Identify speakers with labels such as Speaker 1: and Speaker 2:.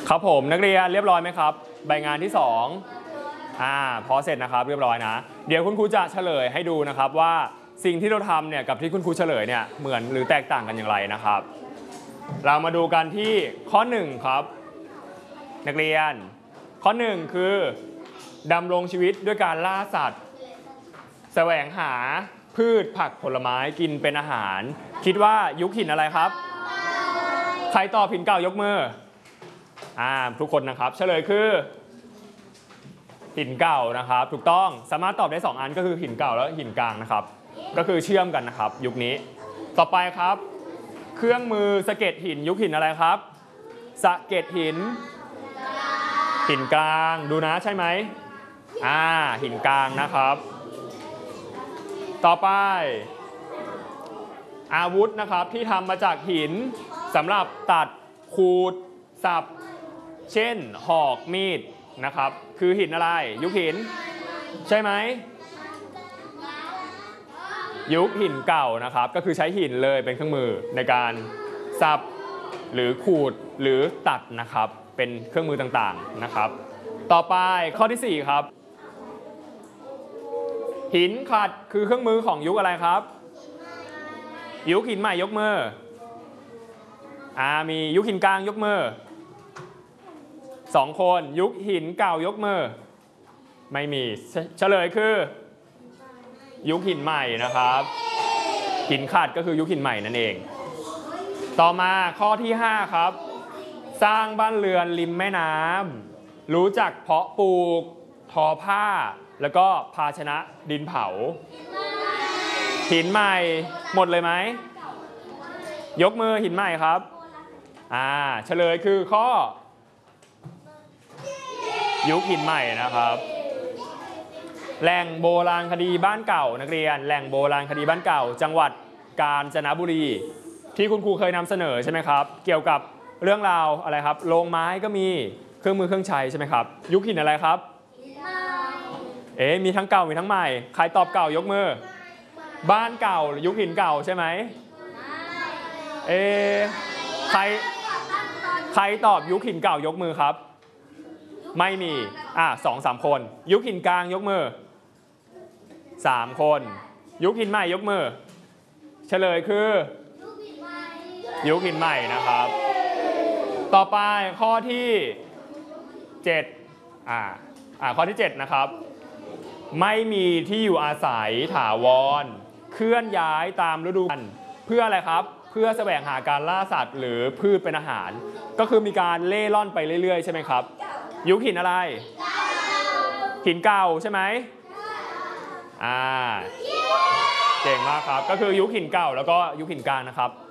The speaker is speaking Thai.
Speaker 1: ครับผมนักเรียนเรียบร้อยไหมครับใบงานที่2พอเสร็จนะครับเรียบร้อยนะเดี๋ยวคุณครูจะเฉลยให้ดูนะครับว่าสิ่งที่เราทำเนี่ยกับที่คุณครูเฉลยเนี่ยเหมือนหรือแตกต่างกันอย่างไรนะครับเรามาดูกันที่ข้อ1ครับนักเรียนข้อ1คือดำรงชีวิตด้วยการล่าสัตว์แสวงหาพืชผักผลไม้กินเป็นอาหารคิดว่ายุคหินอะไรครับใครตอบหินเก่ายกมือทุกคนนะครับเฉลยคือหินเก่านะครับถูกต้องสามารถตอบได้2อันก็คือหินเก่าแล้วหินกลางนะครับก็คือเชื่อมกันนะครับยุคนี้ต่อไปครับเครื่องมือสะเก็ดหินยุคหินอะไรครับสะเก็ดหินกลางดูนะใช่ไหมหินกลางนะครับต่อไปอาวุธนะครับที่ทำมาจากหินสำหรับตัดขูดสับเช่นหอกมีดนะครับคือหินอะไรยุคหินใช่ไหมยุคหินเก่านะครับก็คือใช้หินเลยเป็นเครื่องมือในการสับหรือขูดหรือตัดนะครับเป็นเครื่องมือต่างๆนะครับต่อไปข้อที่4ครับหินขัดคือเครื่องมือของยุคอะไรครับยุคหินใหม่ยกมือมียุคหินกลางยกมือ2คนยุคหินเก่ายกมือไม่มีเฉลยคือยุคหินใหม่นะครับหินขัดก็คือยุคหินใหม่นั่นเองต่อมาข้อที่5ครับสร้างบ้านเรือนริมแม่น้ำรู้จักเพาะปลูกทอผ้าแล้วก็ภาชนะดินเผาหินใหม่หมดเลยไหมยกมือหินใหม่ครับเฉลยคือข้อยุคหินใหม่นะครับแหล่งโบราณคดีบ้านเก่านักเรียนแหล่งโบราณคดีบ้านเก่าจังหวัดกาญจนบุรีที่คุณครูเคยนำเสนอใช่ไหมครับเกี่ยวกับเรื่องราวอะไรครับโรงไม้ก็มีเครื่องมือเครื่องใช้ใช่ไหมครับยุคหินอะไรครับมีทั้งเก่ามีทั้งใหม่ใครตอบเก่ายกมือบ้านเก่ายุคหินเก่าใช่ไหมใครตอบยุคหินเก่ายกมือครับไม่มี2-3คนยุคหินกลางยกมือ3คนยุคหินใหม่ยกมือเฉลยคือยุคหินใหม่นะครับต่อไปข้อที่7ข้อที่7นะครับไม่มีที่อยู่อาศัยถาวรเคลื่อนย้ายตามฤดูกาลเพื่ออะไรครับเพื่อแสวงหาการล่าสัตว์หรือพืชเป็นอาหารก็คือมีการเล่ร่อนไปเรื่อยๆใช่ไหมครับยุคหินอะไรหินเก่าใช่ไหมเก่งมากครับก็คือยุคหินเก่าแล้วก็ยุคหินกลางนะครับ